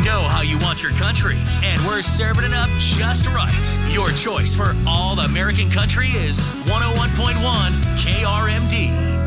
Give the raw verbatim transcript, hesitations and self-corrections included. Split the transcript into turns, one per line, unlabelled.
know how you want your country, and we're serving it up just right. Your choice for all American country is one oh one point one K R M D.